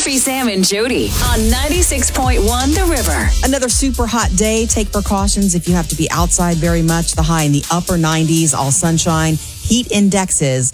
Murphy, Sam, and Jody on 96.1 The River. Another super hot day. Take precautions if you have to be outside very much. The high in the upper 90s, all sunshine. Heat indexes